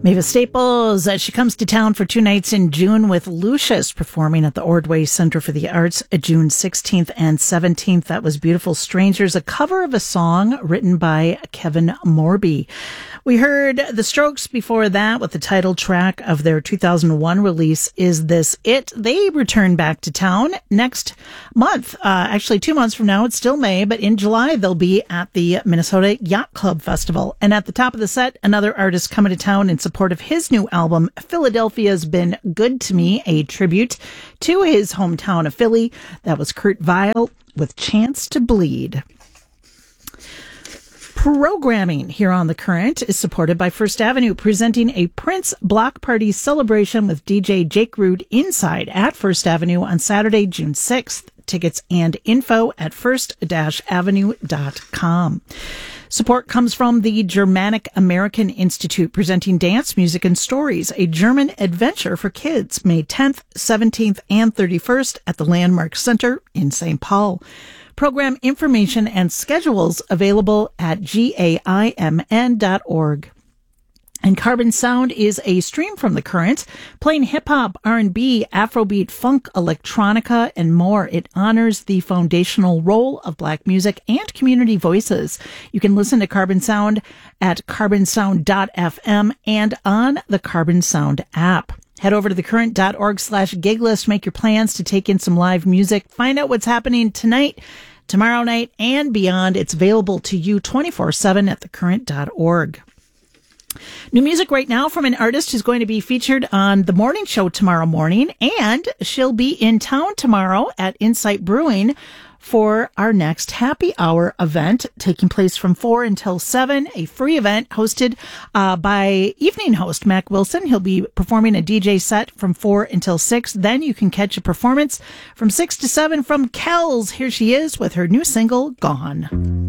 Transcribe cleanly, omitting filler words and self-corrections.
Mavis Staples, she comes to town for 2 nights in June with Lucius performing at the Ordway Center for the Arts June 16th and 17th. That was Beautiful Strangers, a cover of a song written by Kevin Morby. We heard The Strokes before that with the title track of their 2001 release, Is This It? They return back to town next month. Actually, 2 months from now. It's still May, but in July they'll be at the Minnesota Yacht Club Festival. And at the top of the set, another artist coming to town in support of his new album, Philadelphia's Been Good to Me, a tribute to his hometown of Philly. That was Kurt Vile with Chance to Bleed. Programming here on The Current is supported by First Avenue, presenting a Prince Block Party celebration with DJ Jake Rude inside at First Avenue on Saturday, June 6th. Tickets and info at first-avenue.com. Support comes from the Germanic American Institute, presenting Dance, Music, and Stories, a German adventure for kids, May 10th, 17th, and 31st at the Landmark Center in St. Paul. Program information and schedules available at gaimn.org. And Carbon Sound is a stream from The Current, playing hip-hop, R&B, Afrobeat, funk, electronica, and more. It honors the foundational role of Black music and community voices. You can listen to Carbon Sound at carbonsound.fm and on the Carbon Sound app. Head over to thecurrent.org/giglist. Make your plans to take in some live music. Find out what's happening tonight, tomorrow night, and beyond. It's available to you 24/7 at thecurrent.org. New music right now from an artist who's going to be featured on the morning show tomorrow morning, and she'll be in town tomorrow at Insight Brewing for our next happy hour event taking place from 4 until 7, a free event hosted by evening host Mac Wilson. He'll be performing a DJ set from 4 until 6. Then you can catch a performance from 6 to 7 from Kells. Here she is with her new single, Gone.